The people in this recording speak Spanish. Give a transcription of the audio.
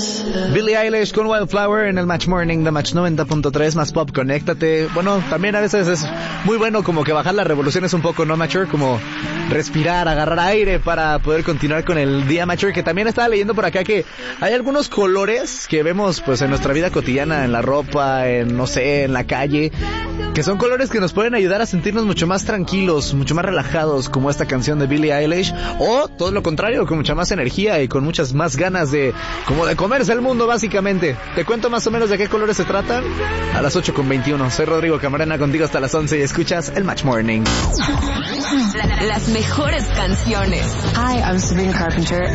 Billie Eilish con Wildflower en el Match Morning de Match 90.3, más pop, conéctate. Bueno, también a veces es muy bueno como que bajar las revoluciones un poco, ¿no, Matcher? Como respirar, agarrar aire para poder continuar con el día, Matcher. Que también estaba leyendo por acá que hay algunos colores que vemos pues en nuestra vida cotidiana, en la ropa, en, no sé, en la calle, que son colores que nos pueden ayudar a sentirnos mucho más tranquilos, mucho más relajados, como esta canción de Billie Eilish, o todo lo contrario, con mucha más energía y con muchas más ganas de, como de comerse el mundo, básicamente. Te cuento más o menos de qué colores se tratan a las 8:21. Soy Rodrigo Camarena, contigo hasta las 11 y escuchas el Match Morning. Las mejores canciones. Hi, I'm Sabrina Carpenter.